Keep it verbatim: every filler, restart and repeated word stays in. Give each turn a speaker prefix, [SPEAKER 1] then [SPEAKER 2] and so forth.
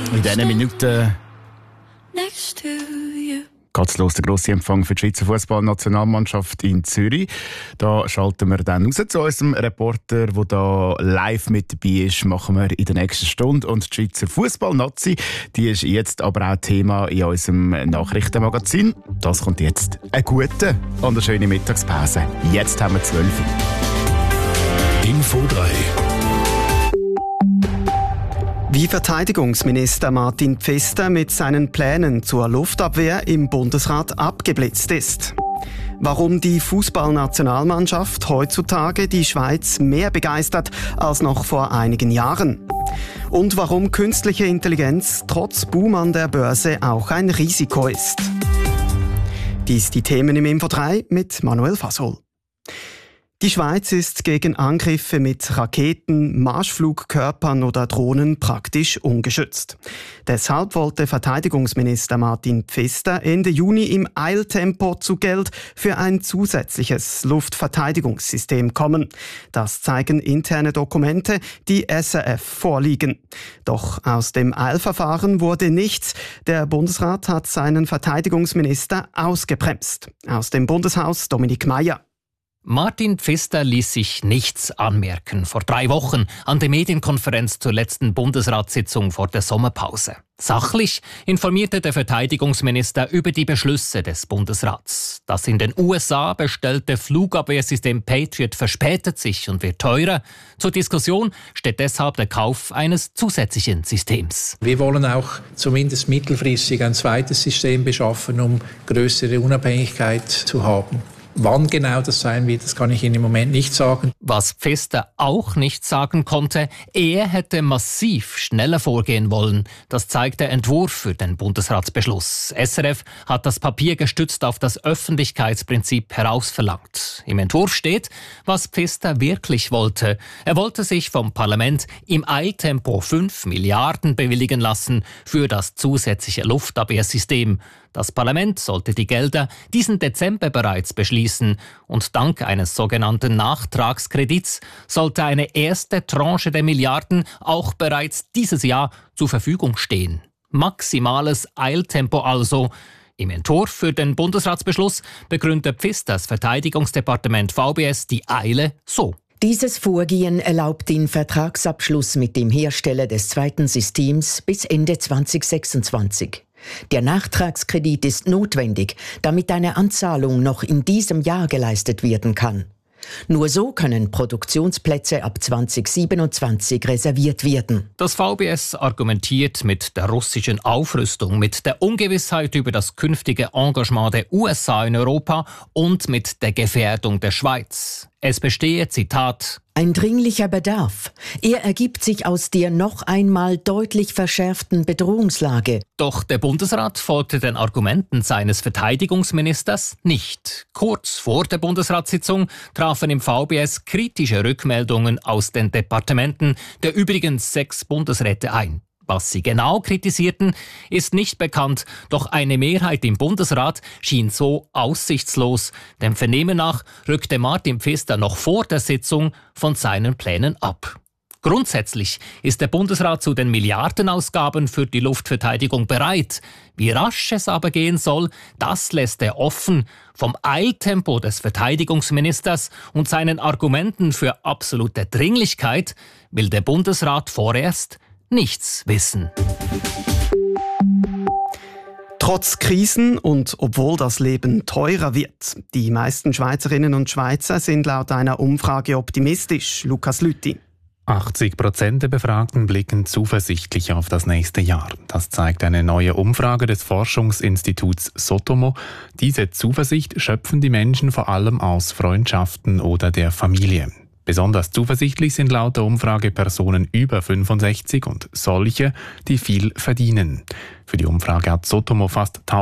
[SPEAKER 1] In diesen Minuten
[SPEAKER 2] next to you.
[SPEAKER 1] geht's los, der grosse Empfang für die Schweizer Fußballnationalmannschaft in Zürich. Da schalten wir dann raus zu unserem Reporter, der da live mit dabei ist. Machen wir in der nächsten Stunde. Und die Schweizer Fußballnazi, die ist jetzt aber auch Thema in unserem Nachrichtenmagazin. Das kommt jetzt. Eine gute und eine schöne Mittagspause. Jetzt haben wir zwölf Uhr.
[SPEAKER 3] Info drei.
[SPEAKER 4] Wie Verteidigungsminister Martin Pfister mit seinen Plänen zur Luftabwehr im Bundesrat abgeblitzt ist. Warum die Fußballnationalmannschaft heutzutage die Schweiz mehr begeistert als noch vor einigen Jahren. Und warum künstliche Intelligenz trotz Boom an der Börse auch ein Risiko ist. Dies die Themen im Info drei mit Manuel Fasol. Die Schweiz ist gegen Angriffe mit Raketen, Marschflugkörpern oder Drohnen praktisch ungeschützt. Deshalb wollte Verteidigungsminister Martin Pfister Ende Juni im Eiltempo zu Geld für ein zusätzliches Luftverteidigungssystem kommen. Das zeigen interne Dokumente, die S R F vorliegen. Doch aus dem Eilverfahren wurde nichts. Der Bundesrat hat seinen Verteidigungsminister ausgebremst. Aus dem Bundeshaus Dominik Meier.
[SPEAKER 5] Martin Pfister ließ sich nichts anmerken vor drei Wochen an der Medienkonferenz zur letzten Bundesratssitzung vor der Sommerpause. Sachlich informierte der Verteidigungsminister über die Beschlüsse des Bundesrats. Das in den U S A bestellte Flugabwehrsystem Patriot verspätet sich und wird teurer. Zur Diskussion steht deshalb der Kauf eines zusätzlichen Systems.
[SPEAKER 6] Wir wollen auch zumindest mittelfristig ein zweites System beschaffen, um größere Unabhängigkeit zu haben. Wann genau das sein wird, das kann ich Ihnen im Moment nicht sagen.
[SPEAKER 5] Was Pfister auch nicht sagen konnte, er hätte massiv schneller vorgehen wollen. Das zeigt der Entwurf für den Bundesratsbeschluss. S R F hat das Papier gestützt auf das Öffentlichkeitsprinzip herausverlangt. Im Entwurf steht, was Pfister wirklich wollte. Er wollte sich vom Parlament im Eiltempo fünf Milliarden bewilligen lassen für das zusätzliche Luftabwehrsystem. Das Parlament sollte die Gelder diesen Dezember bereits beschließen und dank eines sogenannten Nachtragskredits sollte eine erste Tranche der Milliarden auch bereits dieses Jahr zur Verfügung stehen. Maximales Eiltempo also. Im Entwurf für den Bundesratsbeschluss begründet Pfisters Verteidigungsdepartement V B S die Eile so.
[SPEAKER 7] Dieses Vorgehen erlaubt den Vertragsabschluss mit dem Hersteller des zweiten Systems bis Ende zwanzig sechsundzwanzig. Der Nachtragskredit ist notwendig, damit eine Anzahlung noch in diesem Jahr geleistet werden kann. Nur so können Produktionsplätze ab zwanzig siebenundzwanzig reserviert werden.
[SPEAKER 5] Das V B S argumentiert mit der russischen Aufrüstung, mit der Ungewissheit über das künftige Engagement der U S A in Europa und mit der Gefährdung der Schweiz. Es bestehe, Zitat,
[SPEAKER 7] ein dringlicher Bedarf. Er ergibt sich aus der noch einmal deutlich verschärften Bedrohungslage.
[SPEAKER 5] Doch der Bundesrat folgte den Argumenten seines Verteidigungsministers nicht. Kurz vor der Bundesratssitzung trafen im V B S kritische Rückmeldungen aus den Departementen der übrigen sechs Bundesräte ein. Was sie genau kritisierten, ist nicht bekannt, doch eine Mehrheit im Bundesrat schien so aussichtslos. Dem Vernehmen nach rückte Martin Pfister noch vor der Sitzung von seinen Plänen ab. Grundsätzlich ist der Bundesrat zu den Milliardenausgaben für die Luftverteidigung bereit. Wie rasch es aber gehen soll, das lässt er offen. Vom Eiltempo des Verteidigungsministers und seinen Argumenten für absolute Dringlichkeit will der Bundesrat vorerst nichts wissen.
[SPEAKER 4] Trotz Krisen und obwohl das Leben teurer wird, die meisten Schweizerinnen und Schweizer sind laut einer Umfrage optimistisch. Lukas Lüthi.
[SPEAKER 8] achtzig Prozent der Befragten blicken zuversichtlich auf das nächste Jahr. Das zeigt eine neue Umfrage des Forschungsinstituts Sotomo. Diese Zuversicht schöpfen die Menschen vor allem aus Freundschaften oder der Familie. Besonders zuversichtlich sind laut der Umfrage Personen über fünfundsechzig und solche, die viel verdienen. Für die Umfrage hat Sotomo fast